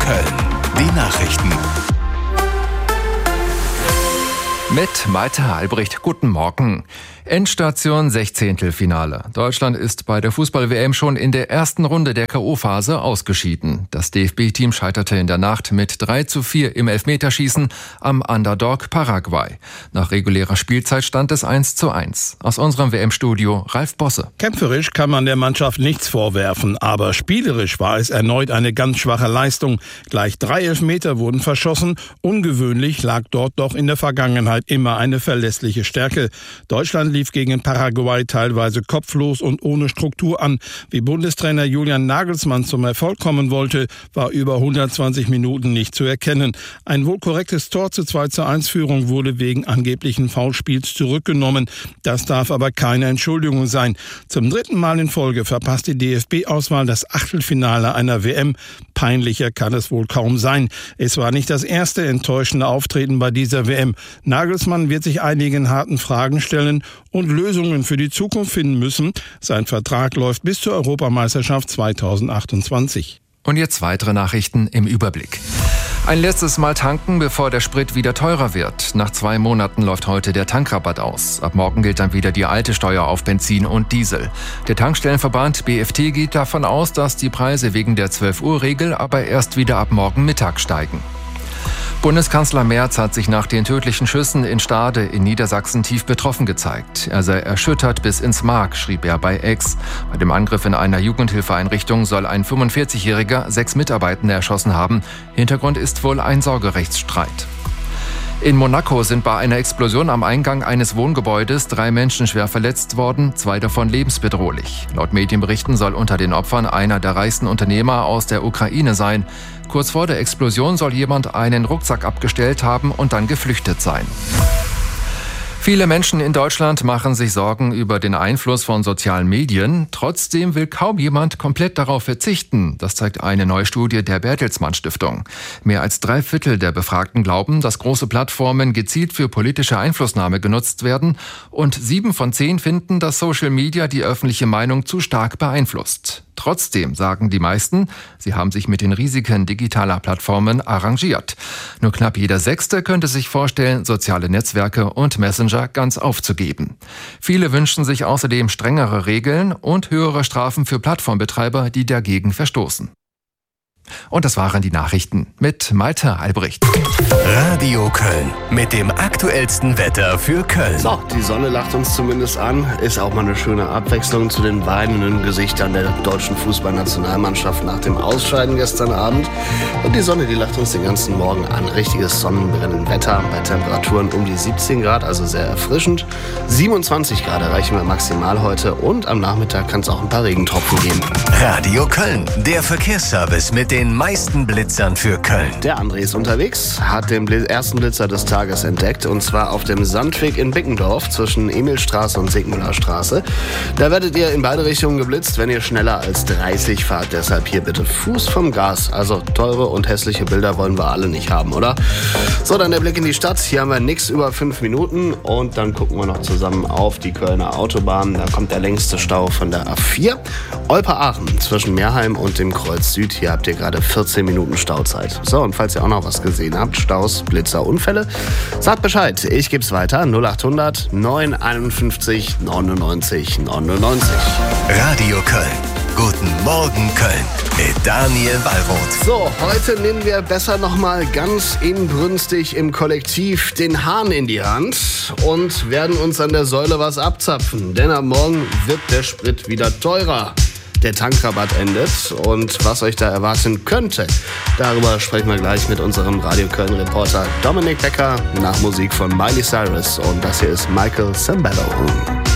Köln. Die Nachrichten. Mit Malte Albrecht, guten Morgen. Endstation 16. Deutschland ist bei der Fußball-WM schon in der ersten Runde der K.O.-Phase ausgeschieden. Das DFB-Team scheiterte in der Nacht mit 3:4 im Elfmeterschießen am Underdog Paraguay. Nach regulärer Spielzeit stand es 1:1. Aus unserem WM-Studio Ralf Bosse. Kämpferisch kann man der Mannschaft nichts vorwerfen, aber spielerisch war es erneut eine ganz schwache Leistung. Gleich 3 Elfmeter wurden verschossen. Ungewöhnlich lag dort doch in der Vergangenheit immer eine verlässliche Stärke. Deutschland lief gegen Paraguay teilweise kopflos und ohne Struktur an. Wie Bundestrainer Julian Nagelsmann zum Erfolg kommen wollte, war über 120 Minuten nicht zu erkennen. Ein wohl korrektes Tor zur 2:1 Führung wurde wegen angeblichen Foulspiels zurückgenommen. Das darf aber keine Entschuldigung sein. Zum 3. Mal in Folge verpasst die DFB-Auswahl das Achtelfinale einer WM. Peinlicher kann es wohl kaum sein. Es war nicht das erste enttäuschende Auftreten bei dieser WM. Nagelsmann wird sich einigen harten Fragen stellen und Lösungen für die Zukunft finden müssen. Sein Vertrag läuft bis zur Europameisterschaft 2028. Und jetzt weitere Nachrichten im Überblick. Ein letztes Mal tanken, bevor der Sprit wieder teurer wird. Nach 2 Monaten läuft heute der Tankrabatt aus. Ab morgen gilt dann wieder die alte Steuer auf Benzin und Diesel. Der Tankstellenverband BFT geht davon aus, dass die Preise wegen der 12-Uhr-Regel aber erst wieder ab morgen Mittag steigen. Bundeskanzler Merz hat sich nach den tödlichen Schüssen in Stade in Niedersachsen tief betroffen gezeigt. Er sei erschüttert bis ins Mark, schrieb er bei X. Bei dem Angriff in einer Jugendhilfeeinrichtung soll ein 45-Jähriger 6 Mitarbeitende erschossen haben. Hintergrund ist wohl ein Sorgerechtsstreit. In Monaco sind bei einer Explosion am Eingang eines Wohngebäudes 3 Menschen schwer verletzt worden, 2 davon lebensbedrohlich. Laut Medienberichten soll unter den Opfern einer der reichsten Unternehmer aus der Ukraine sein. Kurz vor der Explosion soll jemand einen Rucksack abgestellt haben und dann geflüchtet sein. Viele Menschen in Deutschland machen sich Sorgen über den Einfluss von sozialen Medien. Trotzdem will kaum jemand komplett darauf verzichten. Das zeigt eine neue Studie der Bertelsmann Stiftung. Mehr als 3/4 der Befragten glauben, dass große Plattformen gezielt für politische Einflussnahme genutzt werden. Und 7 von 10 finden, dass Social Media die öffentliche Meinung zu stark beeinflusst. Trotzdem sagen die meisten, sie haben sich mit den Risiken digitaler Plattformen arrangiert. Nur knapp jeder 6. könnte sich vorstellen, soziale Netzwerke und Messenger ganz aufzugeben. Viele wünschen sich außerdem strengere Regeln und höhere Strafen für Plattformbetreiber, die dagegen verstoßen. Und das waren die Nachrichten mit Malte Albrecht. Radio Köln mit dem aktuellsten Wetter für Köln. So, die Sonne lacht uns zumindest an. Ist auch mal eine schöne Abwechslung zu den weinenden Gesichtern der deutschen Fußballnationalmannschaft nach dem Ausscheiden gestern Abend. Und die Sonne, die lacht uns den ganzen Morgen an. Richtiges sonnenbrennendes Wetter bei Temperaturen um die 17 Grad, also sehr erfrischend. 27 Grad erreichen wir maximal heute und am Nachmittag kann es auch ein paar Regentropfen geben. Radio Köln, der Verkehrsservice mit den meisten Blitzern für Köln. Der André ist unterwegs, hat den ersten Blitzer des Tages entdeckt und zwar auf dem Sandweg in Bickendorf zwischen Emilstraße und Sigmüllerstraße. Da werdet ihr in beide Richtungen geblitzt, wenn ihr schneller als 30 fahrt. Deshalb hier bitte Fuß vom Gas. Also teure und hässliche Bilder wollen wir alle nicht haben, oder? So, dann der Blick in die Stadt. Hier haben wir nichts über 5 Minuten und dann gucken wir noch zusammen auf die Kölner Autobahn. Da kommt der längste Stau von der A4. Olpe-Aachen zwischen Meerheim und dem Kreuz Süd. Hier habt ihr gerade 14 Minuten Stauzeit. So, und falls ihr auch noch was gesehen habt, Staus, Blitzer, Unfälle, sagt Bescheid. Ich geb's weiter. 0800 951 99 99. Radio Köln. Guten Morgen Köln mit Daniel Wallroth. So, heute nehmen wir besser nochmal ganz inbrünstig im Kollektiv den Hahn in die Hand und werden uns an der Säule was abzapfen. Denn am Morgen wird der Sprit wieder teurer. Der Tankrabatt endet und was euch da erwarten könnte, darüber sprechen wir gleich mit unserem Radio Köln-Reporter Dominik Becker nach Musik von Miley Cyrus und das hier ist Michael Sembello.